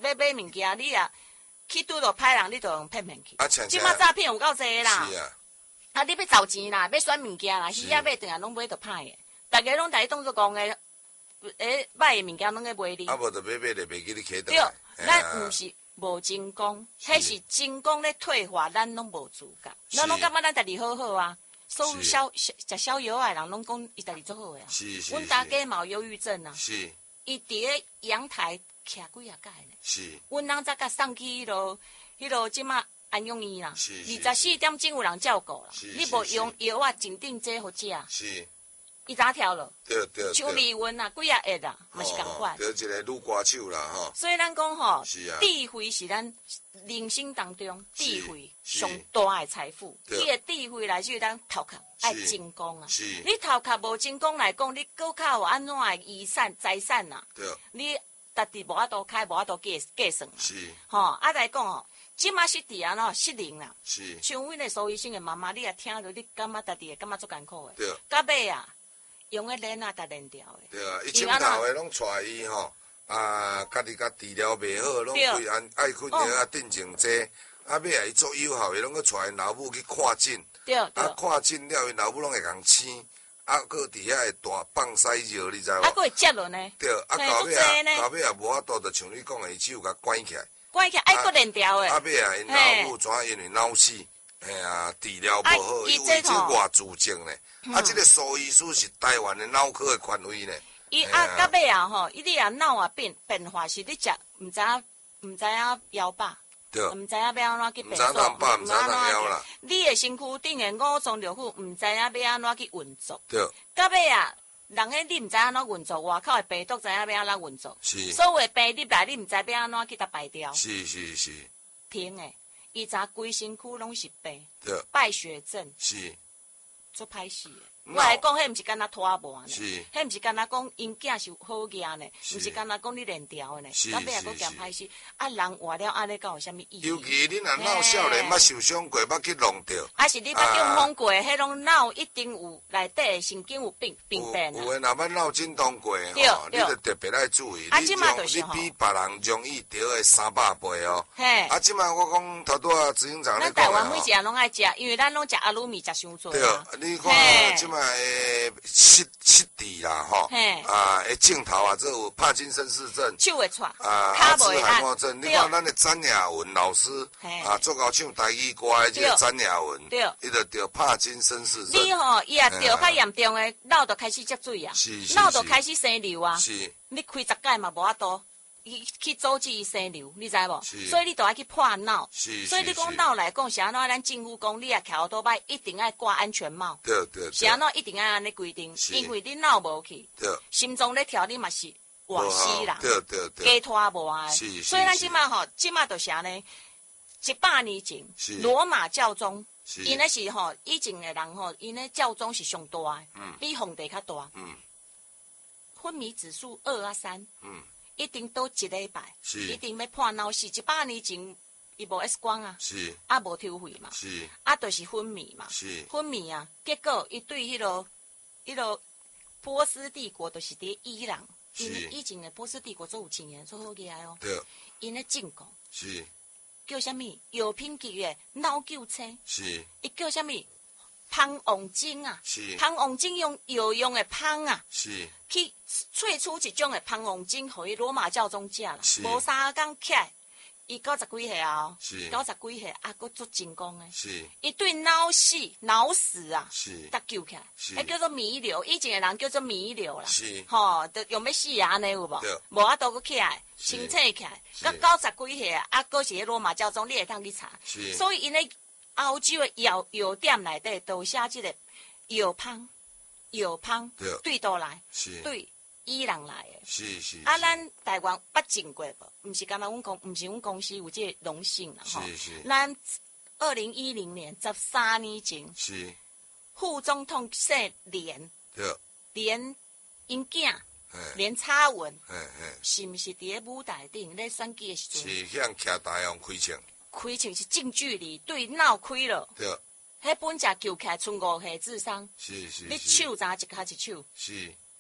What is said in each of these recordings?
要买物件，你啊去拄到歹人，你就用骗去。即马诈骗有够济啦。 是啊。 啊，你要找钱啦，要选物件啦，鱼仔买定啊，拢买到歹的。大家拢当作讲的，歹的物件拢在卖你。 啊，无就买就袂记你起倒。 对，咱毋是无精工，迄是精工咧退化，咱拢无自觉。咱拢感觉咱家己好好啊。所有食逍遥的人拢讲伊家己足好诶啊。 是。 阮大家嘛有忧郁症啊。 是。 伊伫咧阳台徛几啊届呢。 是。 阮人早甲送去迄落即马。安养院啦，24点钟有人照顾啦。你无用药啊，镇定剂互食。 是。 伊咋跳了？ 对。 像离婚啊，几啊下啦，嘛是共款。 对一个女歌手啦，吼。 所以咱讲吼， 是啊。 智慧是咱人生当中智慧上大的财富。伊个智慧来自咱头壳爱精工啊。 是。 你头壳无精工来讲，你搁较有安怎的遗产财产啊？ 对。 你家己无法度开，无法度计算啊。 是。 吼，啊来讲哦。即马失智啊，喏，失灵啦。 是。 像阮的苏医生的妈妈，你也听着，你感觉家己会感觉足艰苦的。 对。 到尾啊，用个链啊，甲链掉的。 对啊，伊枕头的拢带伊吼，家己甲治疗袂好，拢规爱困药啊，镇静剂，啊尾啊伊做有效的，拢去带因老母去看诊。 对。啊， 看诊了，因老母拢会共青，啊，搁伫遐会大放屎尿，你知无？ 啊，搁会接落呢。 对，啊到尾啊无法度，就像你讲的，伊只有甲关起来。 关起来，爱搁链掉的。 啊尾啊，因老母怎因为脑死，治疗无好，伊为这外自症呢。啊，这个苏医师是台湾的脑科的权威呢。 伊到尾啊吼，伊你啊脑啊变化是你食毋知影腰饱， 对， 毋知影要安怎去白素，毋知通饱，毋知通腰啦。 你的身躯顶的五脏六腑，毋知影要安怎去运作。 对， 到尾啊。人诶，你毋知安怎运作，外口诶病毒知影要安怎运作， 是。 所有诶病入来，你毋知要安怎去甲排掉。 是。 停诶，伊查规身躯拢是病， 对， 败血症， 是， 足歹死诶。我来讲，迄毋是敢若拖磨呢， 是， 迄毋是敢若讲因囝是好囝呢，毋是敢若讲你练调的呢，到尾也佫嫌歹死。啊，人活了安尼，敢有啥物意义？ 尤其你若脑少年捌受伤过，捌去弄着， 还是你捌中风过，迄种脑一定有内底神经有病变啊。 有诶，若捌脑震动过，吼，你着特别爱注意。 啊，即马就是你比别人容易得诶300倍哦。 嘿。 啊，即马我讲头拄啊，执行长咧讲咱台湾每一样拢爱食，因为咱拢食阿鲁米食伤多。 对，你看即马诶。失智啦，吼，诶，镜头啊，这有帕金森氏症， 手会喘， 阿兹海默症。你看咱的詹雅文老师，做到唱台语歌的这个詹雅文，伊就得帕金森氏症。 你吼，伊也得较严重的，脑就开始积水啊，脑就开始生瘤啊。 是， 你开10届嘛无法度。去阻止伊生瘤，你知无？所以你都要去破脑。所以你讲脑来讲，是安怎？咱政府讲，你啊徛倒摆，一定爱挂安全帽。 对。 是安怎？一定爱安尼规定，因为你脑无去，心脏咧跳，你嘛是活死啦。 对。 加拖无啊。所以咱即马吼，即马就是安尼。100年前，罗马教宗，因咧是吼，以前的人吼，因咧教宗是上大的，比皇帝较大。昏迷指数2啊3。一定倒1礼拜，一定要破脑死。100年前，伊无 X 光啊，啊无抽血嘛，啊就是昏迷嘛，昏迷啊。结果伊对迄落波斯帝国，就是伫伊朗，因为以前的波斯帝国做有钱人做好起来哦。 对， 因咧进攻，叫啥物？药品局的脑救车，伊叫啥物？芳王精啊，芳王精用药用的芳啊，去萃出一种的芳王精，互伊罗马教宗食啦。无3工起来，伊90几岁啊，90几岁啊，佫做成功诶。伊对脑死啊，得救起来，迄叫做弥留。以前的人叫做弥留啦，吼，就用要死啊安尼有无？无法度佫起来，清醒起来，到90几岁啊，佫是罗马教宗，你会当去查。所以因咧。欧洲的药店内底都写即个药芳对倒来，对伊朗来的。啊，咱台湾捌进过无？毋是敢若毋是阮公司有即个荣幸啦吼。咱2010年13年前，副总统姓连因囝连插文，是毋是伫咧舞台顶咧选举的时阵？ 是向徛台上开枪。 开枪是近距离对脑开了，迄本只救起来剩5岁智商，你手砸一下一手，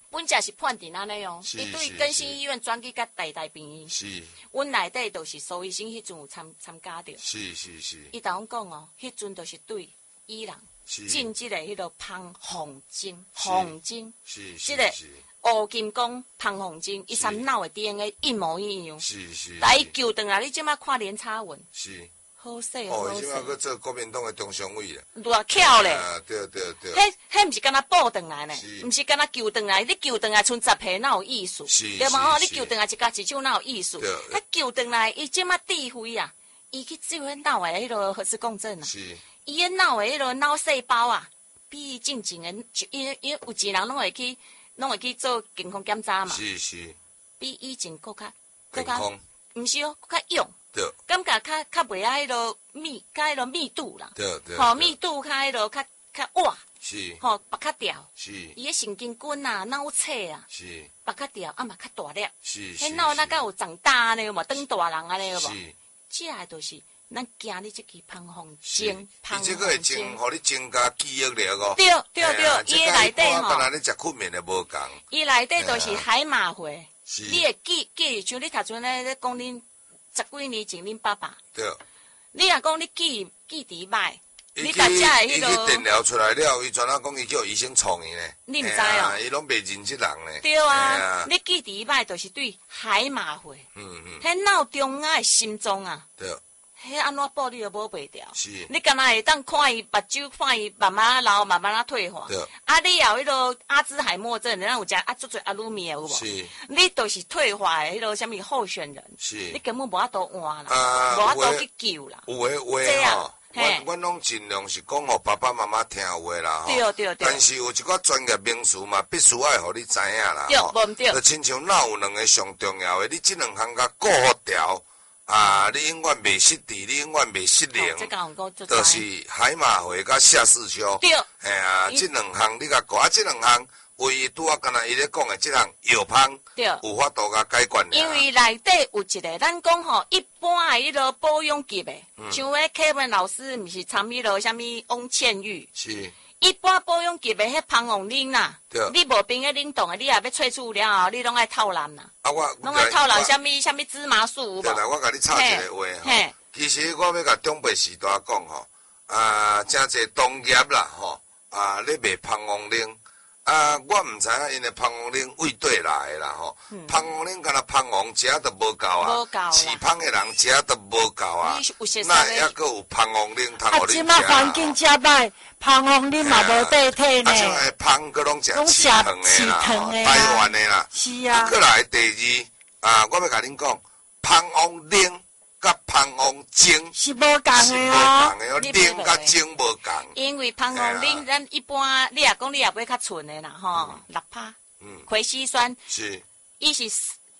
本只是判定安尼哦，伊对更新医院转去甲大病院。是。阮内底就是苏医生迄阵有参加着。是。伊甲阮讲哦，迄阵就是对伊朗禁即个迄个芳红精，是。即个乌金光芳红精，伊参脑的 DNA 一模一样。是。但伊救转来，你即马看连插文。是。好势哦，伊即马去做国民党的中常委啦。 偌巧咧！ 对。 迄毋是敢若报转来呢，毋是敢若救转来，你救转来剩10岁哪有意思？对嘛吼？你救转来一家一手哪有意思？他救转来，伊即马智慧啊，伊去做迄脑的迄个核磁共振啊，伊个脑的迄个脑细胞啊，比伊正经的，因有钱人拢会去做健康检查嘛。是。比以前更较毋是哦，更较勇。感觉较袂啊，迄落较迄落密度啦，吼密度较迄落较活，是，吼白较掉，是，伊个神经根啊、脑册啊，是，白较掉，嘛较大粒，是，迄脑那个有长大呢，有无？当大人安尼有无？是，这个就是咱惊你这支芳红精， 伊这个会互你增加记忆力哦。 对，伊个内底吼， 敢若你食困眠的无共， 伊内底都是海马回，你会记，像你头先咧讲恁。10几年前，恁爸爸，对，你若讲你记伫歹，你大家伊去电疗出来了，伊全啊讲伊叫医生创伊呢， 你毋知哦， 伊拢袂认识人呢。 对啊，你记伫歹，就是对海马回，迄脑中啊心脏啊，对，迄安怎补你都补袂掉。是，你敢若会当看伊目睭，看伊慢慢老，慢慢退化。对，啊，你有迄个阿兹海默症，咱有食足侪阿鲁米有无？是，你都是退化的迄个什么候选人。是，你根本无法度换啦，无法度去救啦。 有诶话吼，阮拢尽量是讲互爸爸妈妈听话啦。对。但是有一寡专业名词嘛，必须爱互你知影啦。对，无对。就亲像脑有两个上重要诶，你即两项甲顾好调。你永远袂失智，你永远袂失灵，就是海马回甲夏视秋。对，这两项你甲讲，这两项唯一拄啊，敢若伊咧讲的这项药方，对，有法度甲解决。 因为内底有一个，咱讲吼，一般的迄个保养级的，像迄Kevin老师，毋是参迄落啥物翁倩玉，是。一般保养级的迄芳红啉啦，你无冰个冷冻的，你也要萃取了后，你拢爱透蓝啦。我拢爱透蓝，啥物芝麻素。 对啦，我甲你插一个话吼，其实我要甲长辈时代讲吼，真侪同业啦吼，咧卖芳红啉。我毋知影因的芳红啉为对来的啦吼，芳红啉敢若芳红食都无够啊，饲芳的人食都无够啊，那还佫有芳红啉通互你食。 即马环境遮歹，芳红啉嘛无代替呢。 像个芳佫拢食饲糖的啦，台湾的啦。是啊。佫来第二，我要甲恁讲，芳红啉甲芳红精是无共的哦， 啉甲精无共。 因为芳红啉，咱一般你若讲你也买较纯的啦吼，6%，葵烯酸是，伊是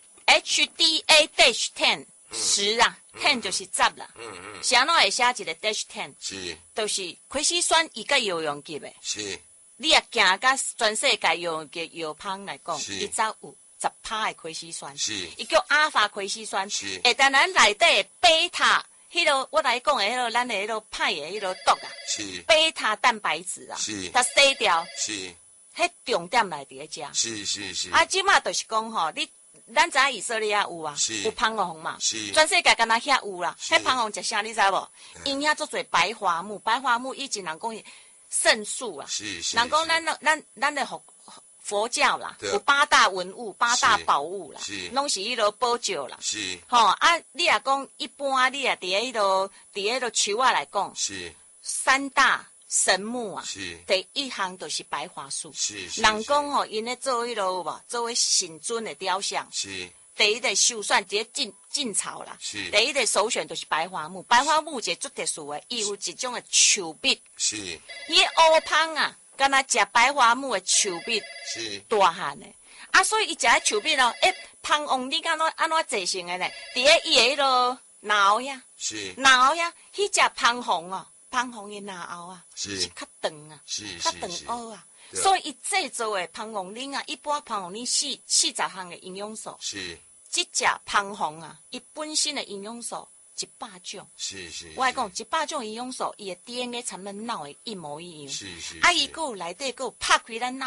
HDA-10 10啊，10就是10啦，是安怎会写一个 -10？ 是，就是葵烯酸伊甲药用级的，是，你若行甲全世界药用级药方来讲，伊才有10%的葵烯酸，是，伊叫阿尔法葵烯酸，是，但咱内底的贝塔。迄个我来讲的，迄个咱的迄个派的迄个毒啊，是贝塔蛋白质啊，是它洗掉，是迄重点来伫咧遮，是。即马就是讲吼，咱知影以色列有啊，有芳红嘛，是全世界敢若遐有啦。迄芳红食啥你知无？因遐做做白桦木，白桦木以前人讲圣树啊，是人讲咱的佛教啦，有8大文物、8大宝物啦，拢是迄落宝石啦。是，吼你若讲一般，你若伫迄落树啊来讲，是3大神木啊。是，第一项就是白桦树。是，人讲吼，因咧做迄落无，做迄神尊的雕像。是，第一个首选伫咧晋朝啦。是，第一个首选就是白桦木。白桦木一个最特殊的，伊有一种的树蜜。是，伊乌芳啊。敢若食白桦木的树蜜是大汉的，所以伊食迄树蜜咯，芳红你敢安怎制成的呢？伫咧伊的迄落脑呀，是脑呀，迄只芳红哦，芳红的脑后啊，是较长啊，较长凹啊，所以伊制作的芳红啉啊，一般芳红啉40项的营养素，是即只芳红啊，伊本身的营养素。100种，是，我来讲100种营养素，伊的 DNA 参咱脑的一模一样。是，伊佫有内底佫有拍开咱脑的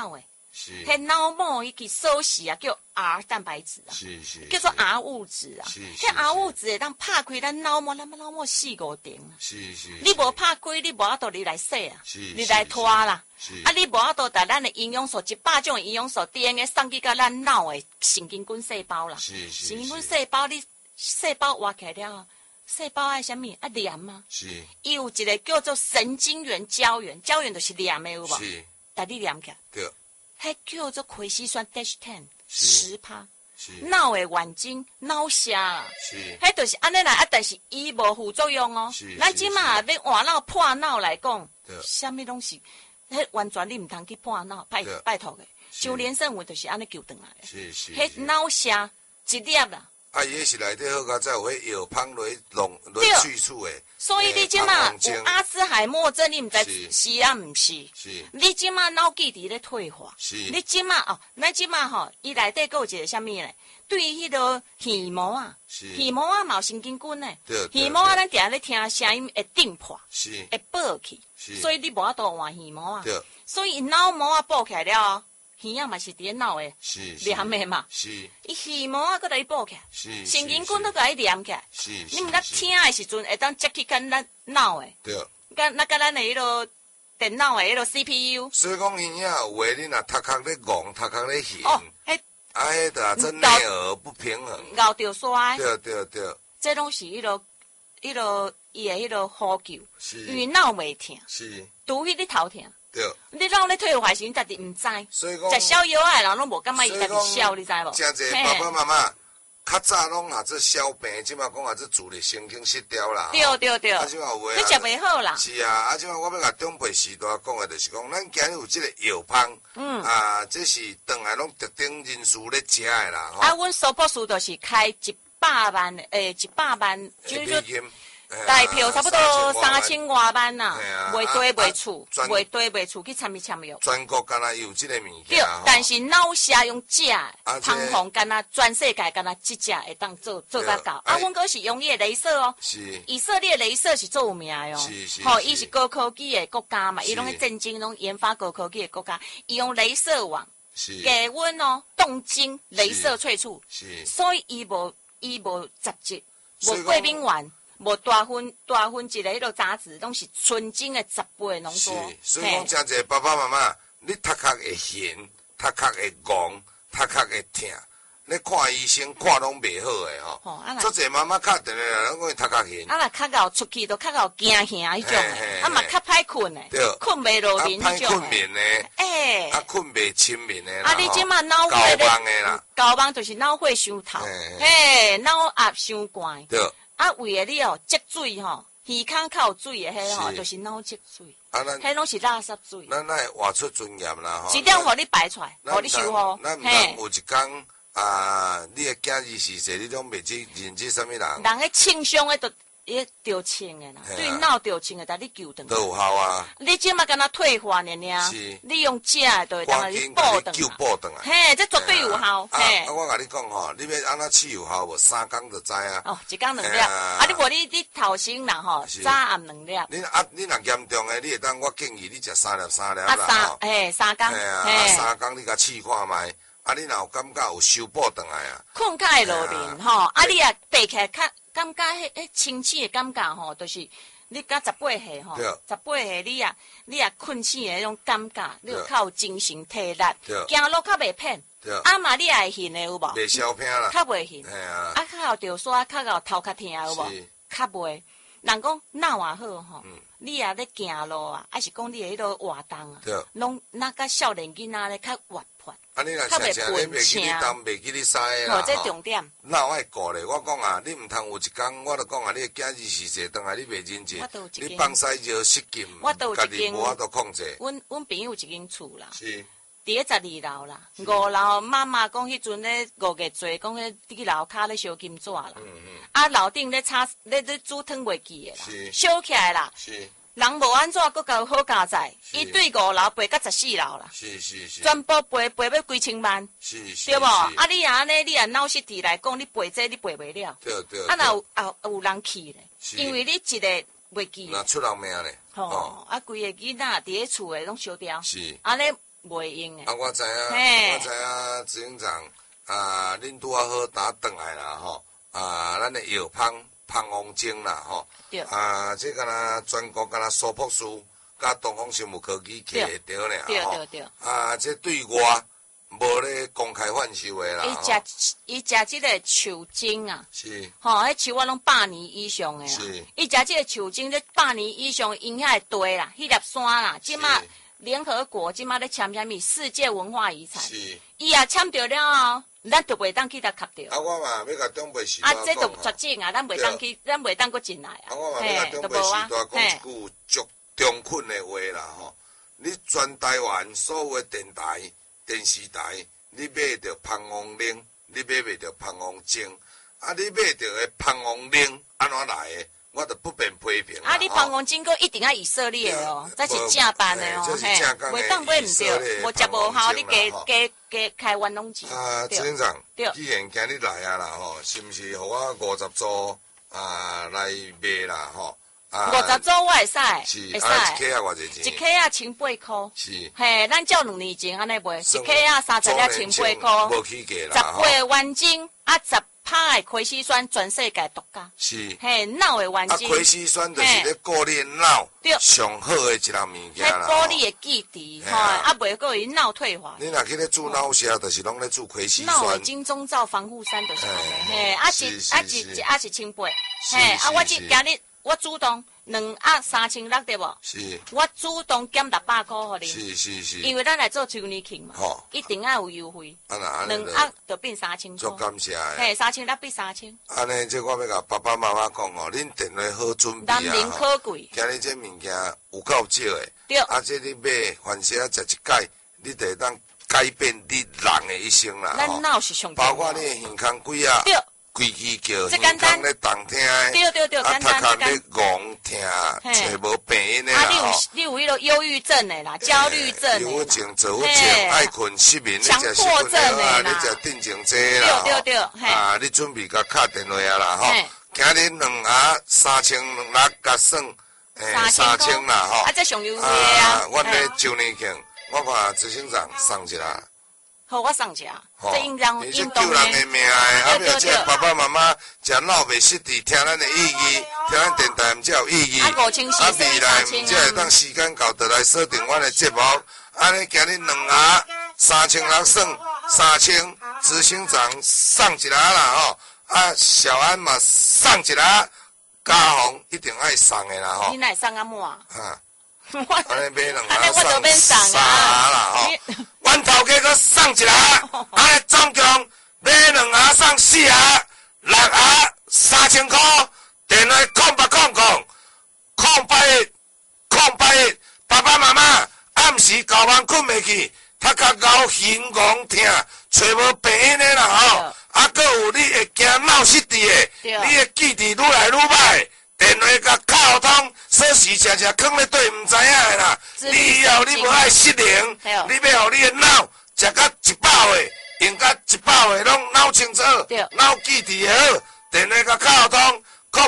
是， 迄脑膜伊去锁死啊，叫 R 蛋白质啊， 是是， 叫做 R 物质啊， 是， 迄 R 物质会当拍开咱脑膜4-5点啊， 是， 你无拍开，你无法度你来洗啊，你来拖啦，啊，你无法度把咱的营养素100种营养素 DNA 送去到咱脑的神经根细胞啦，神经根细胞你细胞挖起来了。细胞爱什么？黏吗？ 是。 伊有一个叫做神经元胶原，胶原就是黏的有无？ 是。 但你黏起来。 对。 迄叫做葵烯酸 -10%，10%。 是。 脑的眼睛、脑下。 是。 迄就是安尼来，但是伊无副作用哦。 是。 咱即马要换脑破脑来讲， 对。 啥物拢是，迄完全你唔通去破脑，拜托的。像连胜文就是安尼救转来的。 是。 迄脑下一粒啦。 啊，伊是内底好甲再有迄药芳来去除的。 所以你即马有阿兹海默症，你毋知是啊毋是？ 是。 你即马脑记伫咧退化。 是。 你即马哦，咱即马吼，伊内底有一个啥物咧？对于迄个耳膜啊，耳膜啊嘛有神经根呢。耳膜啊，咱定咧听声音会震破，会爆起，所以你无法度换耳膜啊。所以脑膜啊爆起来了。耳啊嘛是伫咧脑诶，黏诶嘛，伊耳膜啊，搁来补起来，神经根都甲伊黏起来。你毋知听诶时阵会当接去跟咱脑诶，甲咱诶迄落电脑诶迄落 CPU。 所以讲耳啊，有诶，你若头壳咧戆，头壳咧悬，迄著啊真内耳不平衡， 咬着衰。 对， 这拢是迄落伊诶迄落呼救，因为脑袂疼，除非你头疼。 对， 你让咧退化时，你家己毋知。 所以讲， 食小药啊，人拢无感觉伊家己消，你知无？ 真侪爸爸妈妈，较早拢啊这小病，即马讲啊这自力神经失调啦。 对。 啊，即马有诶。 你食袂好啦。 是啊，即马我要甲长辈时代讲诶，就是讲，咱今日有即个药方，啊，这是当来拢特定人士咧食诶啦。 啊，阮苏博士就是开100万，100万，就是说。代票差不多3000多万呐，袂堆袂厝，袂堆袂厝去参与签约。 全国敢若有即个物件。 对，但是脑下用食芳芳敢若全世界敢若即只会当做较到。啊，阮阁是用伊的镭射哦。 是。 以色列镭射是做有名的哦。 是。 吼，伊是高科技的国家嘛，伊拢喺震惊拢研发高科技的国家，伊用镭射网。 是。 给阮哦，动精镭射萃取。 是。 所以伊无杂质，无过敏原。无大分一个迄个杂质，拢是纯净的10倍浓缩。 是，所以讲真侪爸爸妈妈，你头壳会悬，头壳会戆，头壳会疼，你看医生看拢袂好诶吼。做侪妈妈敲电话来，拢讲头壳悬。 啊，若较敖出去，都较敖惊吓迄种诶，啊嘛较歹困诶，困袂落眠迄种诶。 困眠诶，啊困袂深眠诶。 啊，你即马脑血咧， 高帮就是脑血伤透，嘿，脑压伤悬。 对。 啊，为了你哦，积水吼，耳孔较有水的迄吼，就是脑积水。啊，迄拢是垃圾水。 咱会活出尊严啦吼。 一定互你排出来，互你修复。 咱毋通有一天啊，你的囝儿逝世，你拢袂去认识什么人。 人迄轻伤的都。伊着清的啦，对脑着清的，但你救转。 都有效啊！ 你即马敢若退化呢？ 是。 你用食的，就会当你补转来。嘿，这绝对有效。嘿。 我甲你讲吼，你要安怎试有效无？3工就知啊。 哦，1工2粒。啊，你无你头先啦吼，早暗2粒。 你若严重的，你会当我建议你食3粒啦。 啊3工。 嘿啊，3工你甲试看卖。啊，你若有感觉有修补转来啊。 困较会落眠吼，啊你也爬起来较。感觉迄清醒的感觉吼，就是你甲18岁吼，18岁你也困醒的迄种感觉，你就较有精神体力，行路较袂偏，啊嘛你也会晕的有无？ 袂消偏啦， 较袂晕，啊较有着沙，较有头壳疼有无？较袂。人讲脑也好吼，你也咧行路啊，还是讲你迄个活动啊，拢那甲少年囡仔咧较活泼。 啊，你若常常咧袂记你东，袂记你西啦， 这重点。 那我爱顾咧，我讲啊，你毋通有一天，我就讲啊，你囝儿逝世，当下你袂认真，你放屎尿失禁，家己无法度控制。 阮朋友有一间厝啦， 是， 伫12楼啦，5楼妈妈讲迄阵咧5月做，讲迄伫楼骹咧烧金纸啦，啊楼顶咧煮汤袂记的啦，烧起来啦。是。人无安怎，搁较好加载，伊对5楼赔到14楼啦，是，全部赔要几千万，对无？啊，你安尼，你脑实体来讲，你赔这你赔袂了， 对。 啊，若有人去咧，因为你一个袂记， 那出人命咧， 吼，啊，规个囡仔伫咧厝诶拢烧掉， 是， 安尼袂用诶。 我知影，执行长恁拄啊好打转来啦吼，咱的药芳王精啦吼， 对， 这敢若全国敢若苏博士甲东方生物科技摕会着尔吼， 对， 这对外无咧公开贩售诶啦。 伊食即个树精啊， 是， 吼，迄树我拢100年以上诶啦。 是， 伊食即个树精，这100年以上，因遐个地啦，迄粒山啦，即马联合国即马咧签啥物世界文化遗产， 是， 伊也签着了后。咱就袂当去甲卡着。 我嘛要甲中北时代讲。 这就绝症啊！咱袂当去，咱袂当搁进来啊。 我嘛要甲中北时代讲一句足中肯的话啦吼。你全台湾所有的电台、电视台，你买着王灵，你买袂着王精，你买着的王灵安怎来的？我就不便批评你王精搁一定要以色列哦，这是正版的哦，袂当买唔对，无食无效，你加开玩弄钱。 执行长，既然今日来啊啦吼，是毋是互我50组来卖啦吼 ？50组我会使， 是，一克啊偌济钱？ 一克啊18块。 是。 嘿，咱照2年前安尼卖，一克啊30粒18块。 无起价啦。 18万斤10拍的葵西酸全世界独家。 是。 嘿，脑的原精。 葵西酸就是咧鼓励脑上好的一样物件啦。 鼓励的基底，袂过伊脑退化。 你若去咧煮脑虾，就是拢咧煮葵西酸。 脑的金钟罩防护衫就是安尼。嘿，是1800。嘿，我今日我主动2盒3600对无？ 是。我主动减600块互你。 是。 因为咱来做周年庆嘛，一定要有优惠。2盒就变3000块。 足感谢的。 嘿，3600变3000。 安尼，这我要甲爸爸妈妈讲哦，恁电话好准备啊。 男人可贵。 今日这物件有够少的。 对。 这你买，凡是食一摆，你就会当改变你人的一生啦。 咱脑是上重要。 包括你的耳孔鬼啊。 对。 规支叫耳孔咧动听的， 对， 头壳咧戆听，找无病因的啦你有迄个忧郁症的啦，焦虑症的， 忧郁症、躁郁症，爱困失眠， 强迫症的你食定情剂啦， 对， 你准备甲敲电话啊啦，吼，今日2盒3600甲算3000啦，吼， 这上优惠啊， 我咧周年庆，我看执行长送一啦。 好，我送一下，这应当救人的命的，没有这爸爸妈妈食脑袂失智，听咱的意义，听咱电台唔才有意义。未来唔才会当时间到，就来锁定阮的节目。安尼今日2盒3600算3000，执行长送一啦吼，小安嘛送一啦，家宏一定爱送的啦吼。 你来送啊满？ 安尼买2盒送3啦吼。阮头家搁送一盒，安尼总共买2盒送4盒，6盒3000块。电话081081，爸爸妈妈暗时9晚困袂去，他较熬耳戆听，找无病因的啦吼。搁有你会惊脑失智的，你的记忆愈来愈歹。电话甲敲通，锁匙常常藏咧底，唔知影的啦。你以后你无爱失灵，你要互你的脑食到100岁，用到100岁拢脑清楚，脑记忆好。电话甲敲通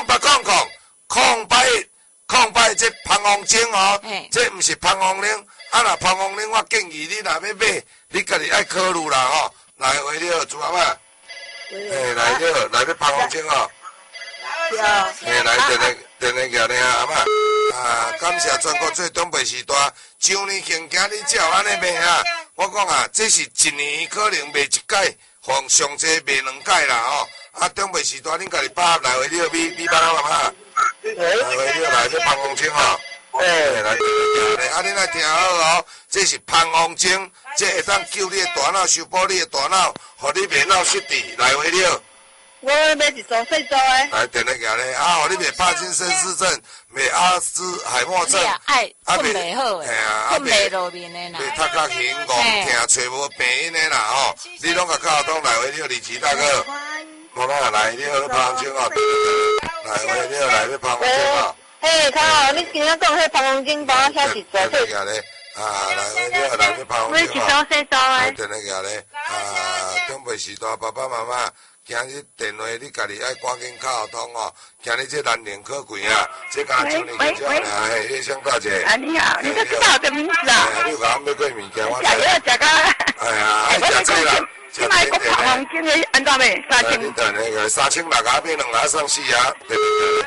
，0800，这王精哦，这唔是王灵。若王灵，我建议你若要买，你家己爱考虑啦吼。来回了，朱阿妈，来了，来要王精哦。来电话叫你阿嬷，感谢全国最东北时代周年庆，今日才有安尼卖啊！我讲啊，这是一年可能卖1届，上济卖2届啦吼。东北时代恁家己把来回了，米爸阿嬷，来回了来要王精吼。来，恁来听好哦，这是王精，这会当救你的大脑，修补你的大脑，互你袂脑失智。来回了。 我要买一组细组的。 来，电话行咧，互你袂帕金森氏症，袂阿兹海默症， 困袂好诶，困袂落面诶啦， 袂头壳晕戆听，找无病因诶啦吼。你拢甲教通来回了李奇大哥，妈妈来了要王精哦，来回了来要王精哦。 嘿，他好，你今仔讲迄王精帮我写一组。 电话行咧，来回了来要王精哦。 买一组细组诶。 电话行咧，东北时代爸爸妈妈。 今日电话你家己爱赶紧敲通哦。今日这兰陵可贵啊，这家酒你介绍咧，嘿，香大姐。 啊，你好，你都知道我的名字啊？ 你有甲我买过物件，我食药食到。 哎呀，爱食这啦。 你买个胖黄金的安怎买？3000。 对那个3600啊，买2啊，送4啊。对。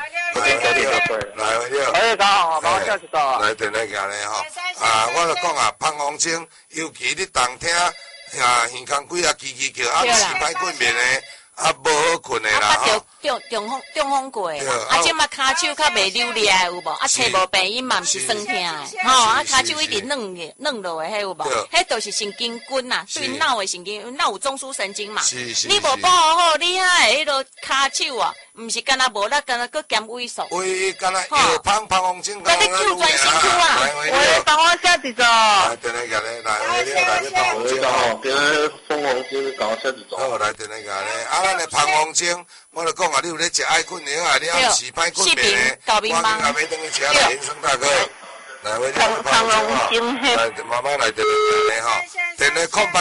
来，回了。 可以讲，帮我叫一道。 来，电话行咧吼。我就讲啊，芳芳精，尤其你当听啊，耳孔鬼啊，叽叫，啊，是歹困眠的，啊，无好困的啦吼。 中风过，即马骹手较袂流力有无？找无病因嘛，毋是酸痛的，吼，骹手一直软落的，迄有无？迄就是神经根呐，对脑的神经，脑有中枢神经嘛。你无保护好，你遐迄落骹手啊，毋是干那无力，干那佫减萎缩。 喂，干那药芳芳精， 那你救专心处啊！ 我帮我写一组。 来，电话行咧，来，来芳芳精哦。 今日凤凰精搞写一组。 好，来，电话行咧，咱的芳芳精。我就讲啊，你有咧食爱困药啊，你暗时歹困眠咧，我今仔要等你吃来，人生大哥，来，我这芳芳精，来，妈妈来电话吼，电话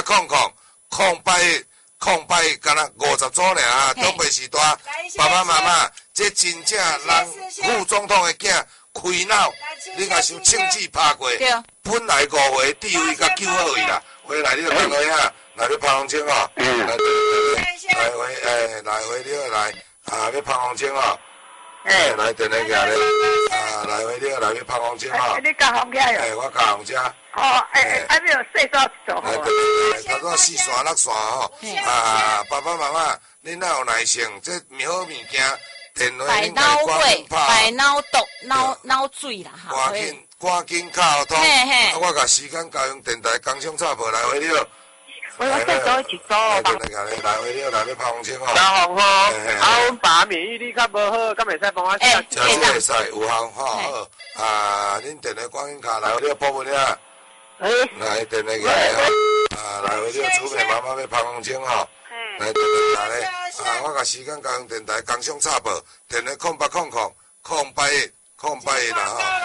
0800，干那50组尔啊，都袂是大，爸爸妈妈，这真正人副总统的囝开脑，你若想枪支拍过，本来5岁地位甲救好伊啦，回来你就等下啊。来，要芳芳精哦，来回了来，要芳芳精哦，来电话行咧，来回了来要芳芳精哦， 你教红家哟？ 我教红家。 哦，还没有细沙一组好啊。 差不多4线6线吼，爸爸妈妈，恁若有耐性，这好物件，电话恁家赶紧拍， 白脑毒、脑水啦哈。 赶紧敲通，我甲时间交用电台工商插播来回了。 我再做一组吧。 来回了，来要芳芳精哦。 大红好，阮爸免疫力较无好，敢袂使帮我写？ 会使有效吼，好，恁电话赶紧敲来回了，报问了。来电话来，来回了，厝边妈妈要芳芳精吼。来电话来咧，我甲时间交用电台工商插播，电话0800081081啦吼。